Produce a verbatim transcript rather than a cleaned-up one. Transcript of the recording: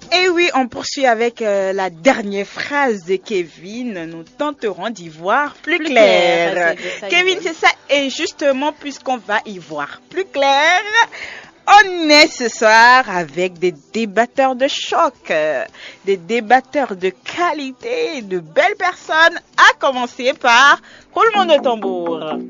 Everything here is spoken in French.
Et oui, on poursuit avec euh, la dernière phrase de Kevin. Nous tenterons d'y voir plus, plus clair. clair. C'est ça, Kevin, c'est ça. Et justement, puisqu'on va y voir plus clair, on est ce soir avec des débatteurs de choc, des débatteurs de qualité, de belles personnes, à commencer par roulement de tambour.